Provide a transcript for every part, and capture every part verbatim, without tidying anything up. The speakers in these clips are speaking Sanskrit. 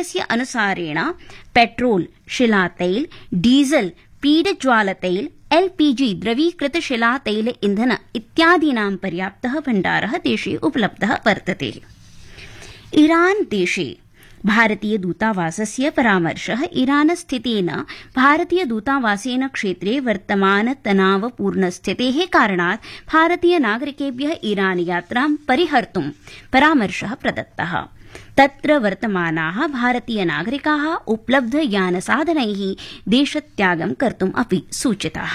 मन्त्रालयस्य अनुसारेण पेट्रोल, शिलातैल, डीजल, पीडज्वालतैल, एलपीजी द्रवीकृत शिलातैल इन्धन इत्यादीनां पर्याप्तः भण्डारः देशे उपलब्धः वर्तते। ईरान देशे भारतीय दूतावासस्य परामर्शः ईरानस्थितेन भारतीय दूतावासेन क्षेत्रे वर्तमान तनावपूर्णस्थितेः कारणात् भारतीय नागरिकेभ्यः ईरान यात्रां परिहर्तुं परामर्शः प्रदत्तः। तत्र वर्तमानाः भारतीय नागरिकाः उपलब्ध यानसाधनैः देशत्यागं कर्तुम् अपि सूचिताः।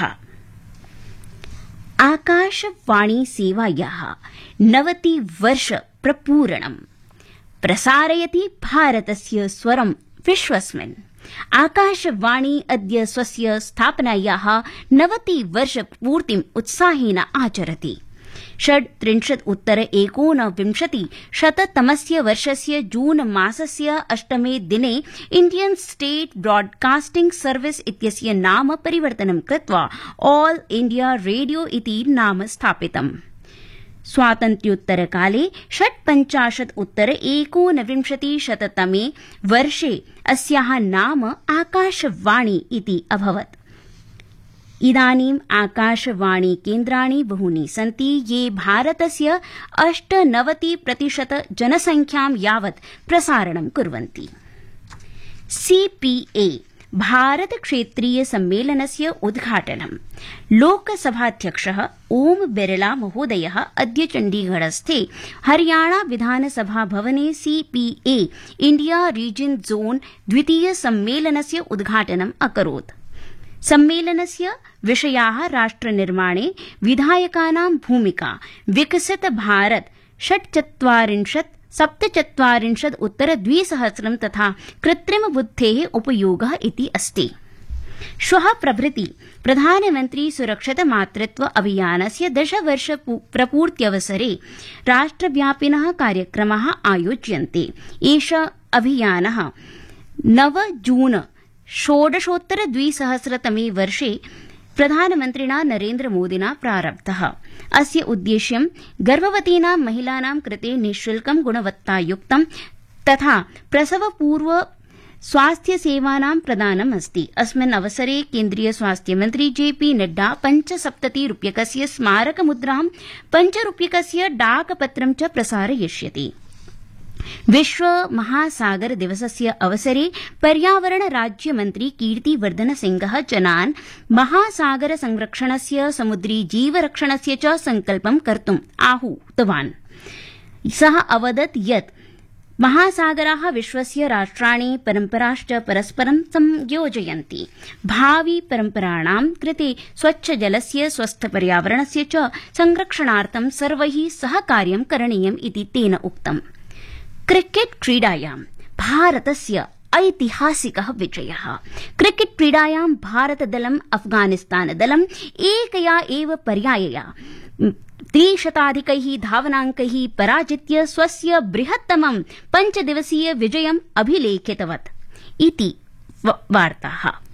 आकाशवाणी सेवायाः नवति वर्ष प्रपूरणम् प्रसारयति भारतस्य स्वरं विश्वस्मिन्। आकाशवाणी अद्य स्वस्य स्थापनायाः नवति वर्ष पूर्तिम् उत्साहेन आचरति। षड्त्रिंशत् उत्तर एकोनविंशति शततमस्य वर्षस्य जून मासस्य अष्टमे दिने इण्डियन स्टेट ब्रॉडकास्टिंग सर्विस इत्यस्य नाम परिवर्तनं कृत्वा ऑल इंडिया रेडियो इति नाम स्थापितम्। स्वातन्त्र्योत्तरकाले षट्पञ्चाशत् उत्तर एकोनविंशति शततमे वर्षे अस्याः नाम आकाशवाणी इति अभवत्। इदानीम् आकाशवाणी केन्द्राणि बहूनि सन्ति ये भारतस्य अष्टनवति प्रतिशत जनसंख्यां यावत् प्रसारणं कुर्वन्ति। सीपीए भारत क्षेत्रीय सम्मेलनस्य उद्घाटनं लोकसभाध्यक्षः ओम बिरला महोदयः अद्य चण्डीगढस्थे हरियाणा विधानसभा भवने सीपीए इंडिया रीजन जोन द्वितीय सम्मेलनस्य उद्घाटनम् अकरोत्। सम्मेलनस्य विषयाः राष्ट्रनिर्माणे विधायकानां भूमिका, विकसित भारत षट्चत्वारिंशत् सप्तचत्वारिंशत् उत्तर द्विसहस्रं तथा कृत्रिम बुद्धेः उपयोगः इति अस्ति। श्वः प्रभृति प्रधानमन्त्री सुरक्षित मातृत्व अभियानस्य दशवर्ष प्रपूर्त्यवसरे राष्ट्रव्यापिनः कार्यक्रमाः आयोज्यन्ते। एषः अभियानः नव जून षोडशोत्तर द्विसहस्रतमे वर्षे प्रधानमन्त्रिणा नरेन्द्र मोदिना प्रारब्धः। अस्य उद्देश्यं गर्भवतीनां महिलानां कृते निःशुल्कं गुणवत्तायुक्तं तथा प्रसवपूर्व स्वास्थ्य सेवानां प्रदानम् अस्ति। अस्मिन् अवसरे केन्द्रीय स्वास्थ्य मन्त्री जेपी नड्डा पञ्चसप्तति रूप्यकस्य स्मारक मुद्रां, पञ्च रूप्यकस्य डाकपत्रं च प्रसारयिष्यति। विश्व महासागर दिवसस्य अवसरे पर्यावरण राज्य मन्त्री कीर्तिवर्धन सिंहः जनान् महासागर संरक्षणस्य, समुद्री जीवरक्षणस्य च संकल्पं कर्तुम् आहूतवान्। सः अवदत् यत् महासागराः विश्वस्य राष्ट्राणि परम्पराश्च परस्परं संयोजयन्ति। भावि परम्पराणां कृते स्वच्छजलस्य, स्वस्थपर्यावरणस्य च संरक्षणार्थं सर्वैः सह कार्यं करणीयम् इति तेन उक्तम्। क्रिकेट क्रीडायां भारतस्य ऐतिहासिकः विजयः। क्रिकेट क्रीडायां भारतदलम् अफगानिस्तानदलम् एकया एव पर्यायया त्रिशताधिकैः धावनाङ्कैः पराजित्य स्वस्य बृहत्तमं पञ्चदिवसीय विजयम् अभिलेखितवत् इति वार्ताः।